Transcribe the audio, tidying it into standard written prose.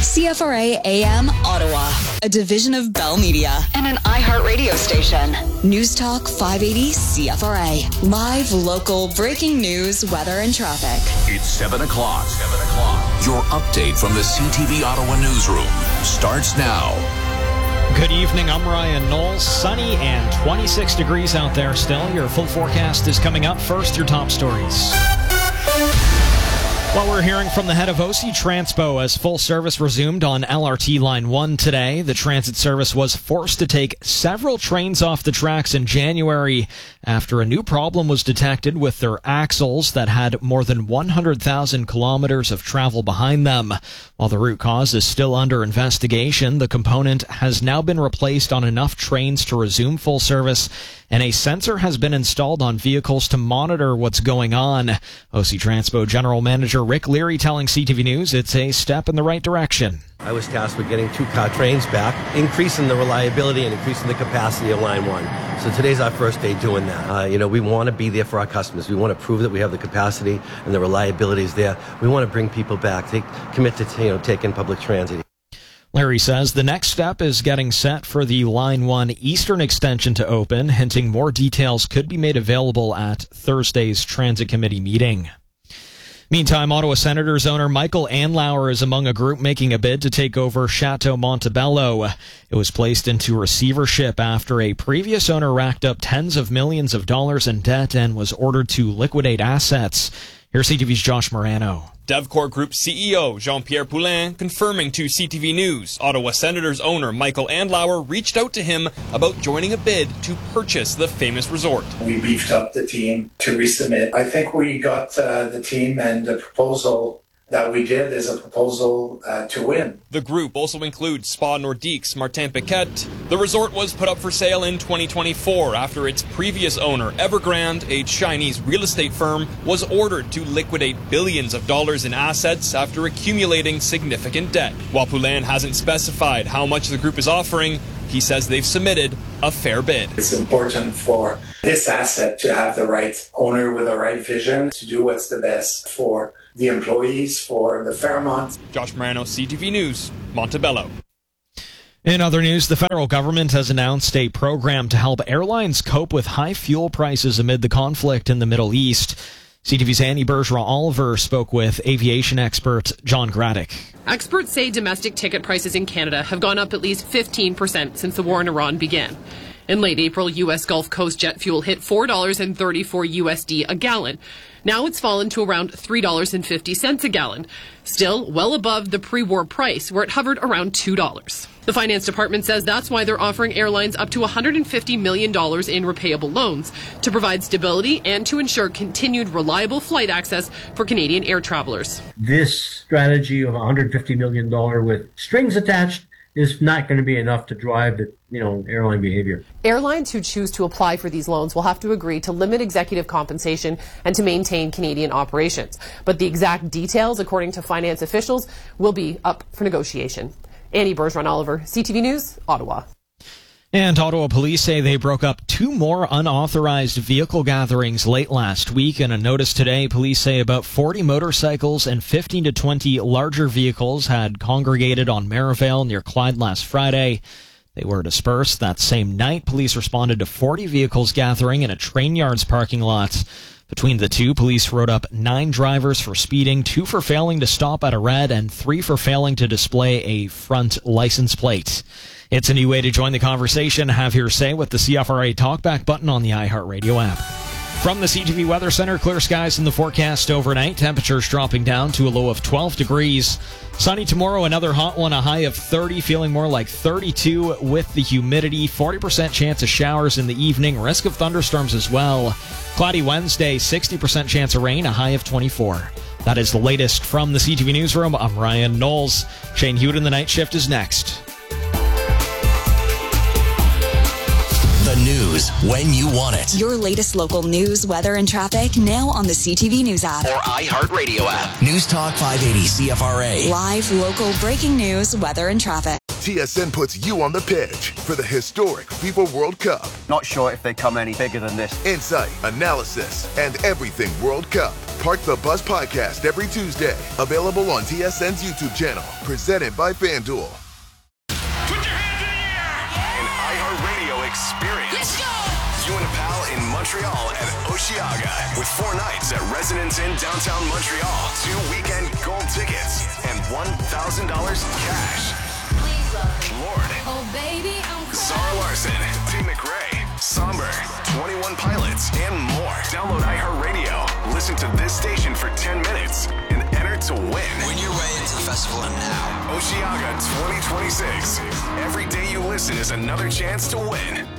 CFRA AM Ottawa, a division of Bell Media and an iHeart radio station. News Talk 580 CFRA. Live, local, breaking news, weather, and traffic. It's 7 o'clock. Your update from the CTV Ottawa newsroom starts now. Good evening, I'm Ryan Knowles. Sunny and 26 degrees out there still. Your full forecast is coming up. First, your top stories. Well, we're hearing from the head of OC Transpo as full service resumed on LRT Line 1 today. The transit service was forced to take several trains off the tracks in January after a new problem was detected with their axles that had more than 100,000 kilometers of travel behind them. While the root cause is still under investigation, the component has now been replaced on enough trains to resume full service, and a sensor has been installed on vehicles to monitor what's going on. OC Transpo General Manager Rick Leary telling CTV News it's a step in the right direction. I was tasked with getting two-car trains back, increasing the reliability and increasing the capacity of Line 1. So today's our first day doing that. We want to be there for our customers. We want to prove that we have the capacity and the reliability is there. We want to bring people back, commit to taking public transit. Larry says the next step is getting set for the Line 1 Eastern extension to open, hinting more details could be made available at Thursday's Transit Committee meeting. Meantime, Ottawa Senators owner Michael Andlauer is among a group making a bid to take over Chateau Montebello. It was placed into receivership after a previous owner racked up tens of millions of dollars in debt and was ordered to liquidate assets. Here's CTV's Josh Morano. DevCore Group CEO Jean-Pierre Poulin confirming to CTV News Ottawa Senators owner Michael Andlauer reached out to him about joining a bid to purchase the famous resort. We beefed up the team to resubmit. I think we got the team, and the proposal that we did is a proposal to win. The group also includes Spa Nordique's Martin Piquet. The resort was put up for sale in 2024 after its previous owner, Evergrande, a Chinese real estate firm, was ordered to liquidate billions of dollars in assets after accumulating significant debt. While Poulin hasn't specified how much the group is offering, he says they've submitted a fair bid. It's important for this asset to have the right owner with the right vision to do what's the best for the employees, for the Fairmont. Josh Morano, CTV News, Montebello. In other news, the federal government has announced a program to help airlines cope with high fuel prices amid the conflict in the Middle East. CTV's Annie Bergeron-Oliver spoke with aviation expert John Graddick. Experts say domestic ticket prices in Canada have gone up at least 15% since the war in Iran began. In late April, U.S. Gulf Coast jet fuel hit $4.34 USD a gallon. Now it's fallen to around $3.50 a gallon, still well above the pre-war price, where it hovered around $2. The Finance Department says that's why they're offering airlines up to $150 million in repayable loans to provide stability and to ensure continued reliable flight access for Canadian air travelers. This strategy of $150 million with strings attached is not going to be enough to drive the airline behavior. Airlines who choose to apply for these loans will have to agree to limit executive compensation and to maintain Canadian operations. But the exact details, according to finance officials, will be up for negotiation. Annie Bergeron-Oliver, CTV News, Ottawa. And Ottawa police say they broke up two more unauthorized vehicle gatherings late last week. In a notice today, police say about 40 motorcycles and 15 to 20 larger vehicles had congregated on Merivale near Clyde last Friday. They were dispersed that same night. Police responded to 40 vehicles gathering in a train yard's parking lot. Between the two, police wrote up 9 drivers for speeding, 2 for failing to stop at a red, and 3 for failing to display a front license plate. It's a new way to join the conversation. Have your say with the CFRA Talkback button on the iHeartRadio app. From the CTV Weather Center, clear skies in the forecast overnight. Temperatures dropping down to a low of 12 degrees. Sunny tomorrow, another hot one, a high of 30, feeling more like 32 with the humidity. 40% chance of showers in the evening, risk of thunderstorms as well. Cloudy Wednesday, 60% chance of rain, a high of 24. That is the latest from the CTV Newsroom. I'm Ryan Knowles. Shane Hewitt in the night shift is next. The news when you want it. Your latest local news, weather, and traffic now on the CTV News app or iHeartRadio app. News Talk 580 CFRA. Live, local, breaking news, weather, and traffic. TSN puts you on the pitch for the historic FIFA World Cup. Not sure if they come any bigger than this. Insight, analysis, and everything World Cup. Park the Bus podcast every Tuesday. Available on TSN's YouTube channel. Presented by FanDuel. Put your hands in the air! An iHeartRadio experience. Let's go! You and a pal in Montreal at Osheaga with 4 nights at Residence Inn downtown Montreal, 2 weekend gold tickets, and $1,000 cash. Lord, Oh, baby, I'm Zara Larson, T. McRae, Somber, 21 Pilots, and more. Download iHeartRadio. Listen to this station for 10 minutes and enter to win. Win your way into the festival now. Osheaga 2026. Every day you listen is another chance to win.